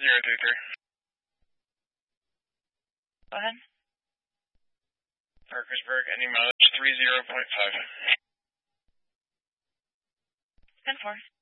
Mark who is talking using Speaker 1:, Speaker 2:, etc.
Speaker 1: 023.
Speaker 2: Go ahead.
Speaker 1: Parkersburg, any mileage 30.5.
Speaker 2: 10-4.